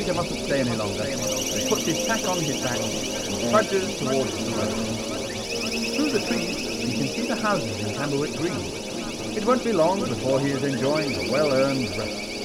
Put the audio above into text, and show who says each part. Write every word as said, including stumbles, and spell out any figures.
Speaker 1: Peter mustn't stay any longer. He puts his pack on his back and trudges towards the road. Through the trees, he can see the houses in Camberwick Green. It won't be long before he is enjoying a well-earned rest.